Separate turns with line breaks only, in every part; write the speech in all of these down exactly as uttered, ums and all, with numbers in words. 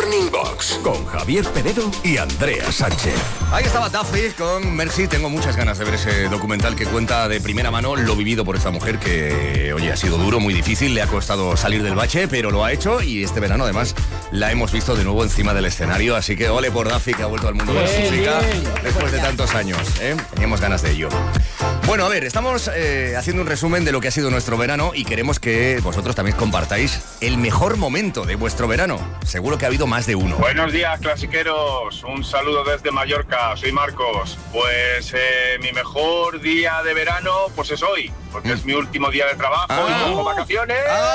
Morning Box con Javier Penedo y Andrea Sánchez.
Ahí estaba Duffy con Mercy. Tengo muchas ganas de ver ese documental que cuenta de primera mano lo vivido por esta mujer que, oye, ha sido duro, muy difícil, le ha costado salir del bache, pero lo ha hecho y este verano además la hemos visto de nuevo encima del escenario, así que ole por Duffy que ha vuelto al mundo de la música después de tantos años, ¿eh? Teníamos ganas de ello. Bueno, a ver, estamos eh, haciendo un resumen de lo que ha sido nuestro verano y queremos que vosotros también compartáis el mejor momento de vuestro verano. Seguro que ha habido más de uno.
Buenos días, clasiqueros. Un saludo desde Mallorca. Soy Marcos. Pues eh, mi mejor día de verano pues es hoy, porque mm. es mi último día de trabajo ah. y tengo vacaciones.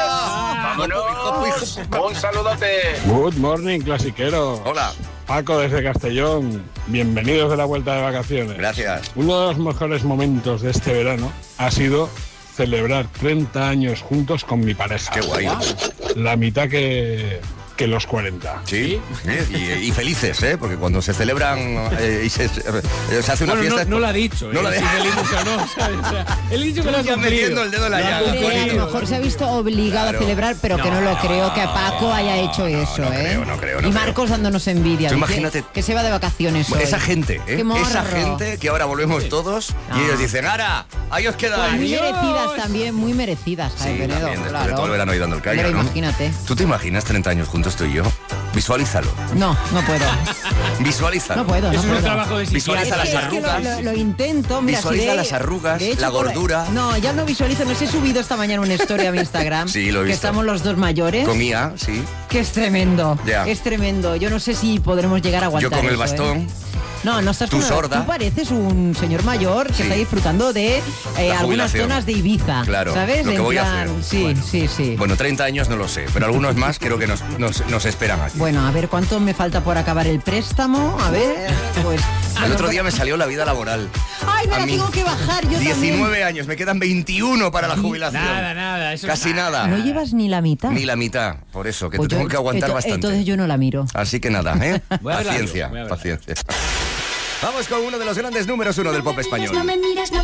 Ah. ¡Vámonos! Un saludote.
Good morning, clasiqueros.
Hola.
Paco desde Castellón, bienvenidos de la vuelta de vacaciones.
Gracias.
Uno de los mejores momentos de este verano ha sido celebrar treinta años juntos con mi pareja.
¡Qué guay!
La mitad que, que los cuarenta.
Sí, ¿eh? y, y felices, ¿eh? Porque cuando se celebran eh, y se, se hace una
bueno,
fiesta...
No, no lo ha dicho,
no
¿eh?
lo ha dicho.
Si feliz o no, ¿sabes? O sea, él ha dicho que lo ha
cumplido. Metiendo el dedo en la llaga.
A lo mejor se ha visto obligado claro. a celebrar, pero no, que no lo creo que Paco haya hecho
no,
eso,
no
¿eh?
Creo, no creo, no
y Marcos
creo.
dándonos envidia.
Tú imagínate
que, que se va de vacaciones hoy.
Esa gente, ¿eh? Esa gente que ahora volvemos todos no. y ellos dicen, ¡Ara! Ahí os quedáis.
Pues muy merecidas también, muy merecidas,
sí,
Penedo,
también, después
claro.
de todo el verano ahí dando el callo,
pero
¿no?
Imagínate.
¿Tú te imaginas treinta años juntos tú y yo? Visualízalo.
No, no puedo.
Visualízalo.
No puedo, no
es
puedo.
un trabajo de
Visualiza las
es
arrugas.
Que lo, lo, lo intento. Mira,
visualiza
si de,
las arrugas,
de hecho,
la gordura.
No, ya no visualizo. No sé, he subido esta mañana una historia a mi Instagram.
Sí, lo he visto.
Que estamos los dos mayores.
Con I A, sí.
Que es tremendo.
Ya.
Es tremendo. Yo no sé si podremos llegar a aguantar
Yo con el
eso,
bastón.
¿eh? No, no estás
Tú
con...
sorda.
Tú pareces un señor mayor que
sí.
está disfrutando de eh, algunas zonas de Ibiza.
Claro,
¿sabes?
lo que
en
voy
plan...
a hacer.
Sí,
bueno.
sí, sí.
Bueno, treinta años no lo sé, pero algunos más creo que nos, nos, nos esperan aquí.
Bueno, a ver, ¿cuánto me falta por acabar el préstamo? A ver, pues...
El otro día me salió la vida laboral.
Ay, me la tengo que bajar yo
diecinueve
también.
años, me quedan veintiuno para la jubilación.
Nada, nada. Eso
Casi
es
nada.
No llevas ni la mitad.
Ni la mitad, por eso, que
pues
te
yo,
tengo que aguantar
esto,
bastante.
Entonces yo no la miro.
Así que nada, ¿eh?
Voy a
paciencia,
voy a
paciencia. Vamos con uno de los grandes números uno del pop español.
No me mires, no